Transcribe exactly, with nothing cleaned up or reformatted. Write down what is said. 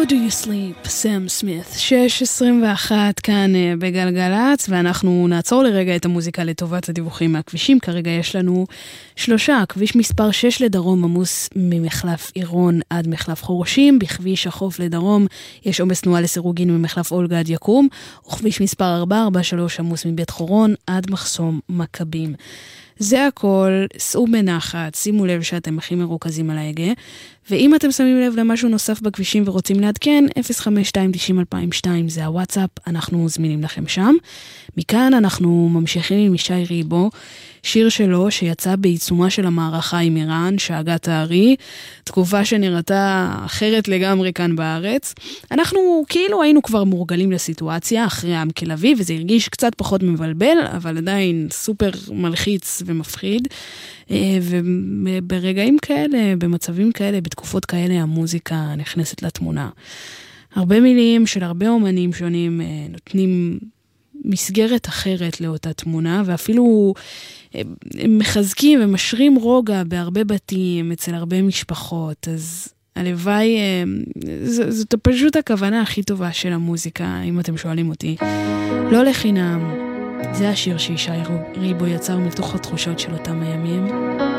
do you sleep, סם סמית. שש עשרים ואחת כאן בגלגלץ, ואנחנו נעצור לרגע את המוזיקה לטובת הדיווחים מהכבישים. כרגע יש לנו שלושה. כביש מספר שש לדרום עמוס ממחלף עירון עד מחלף חורשים. בכביש החוף לדרום יש עומס תנועה לסירוגין ממחלף אולגה עד יקום. וכביש מספר ארבע ארבע שלוש עמוס מבית חורון עד מחסום מכבים. זה הכל, סעו בנחת, שימו לב שאתם הכי מרוכזים על ההגה, ואם אתם שמים לב למשהו נוסף בכבישים ורוצים לעדכן, אפס חמש שתיים תשעים אלפיים ושתיים זה הוואטסאפ, אנחנו זמינים לכם שם. מכאן אנחנו ממשיכים עם ישי ריבו, שיר שלו שיצא בעיצומה של המערכה עם איראן, שאגת הארי, תקופה שנראתה אחרת לגמרי כאן בארץ. אנחנו כאילו היינו כבר מורגלים לסיטואציה אחרי עם כלבי, וזה הרגיש קצת פחות מבלבל, אבל עדיין סופר מלחיץ ומפחיד. וברגעים כאלה, במצבים כאלה, בתקופות כאלה, המוזיקה נכנסת לתמונה. הרבה מילים של הרבה אומנים שונים נותנים מסגרת אחרת לאותה תמונה, ואפילו הם מחזקים ומשרים רוגע בהרבה בתים, אצל הרבה משפחות. אז הלוואי, זאת פשוט הכוונה הכי טובה של המוזיקה, אם אתם שואלים אותי. לא לחינם, זה השיר שישי ריבו יצר מתוך התחושות של אותם הימים.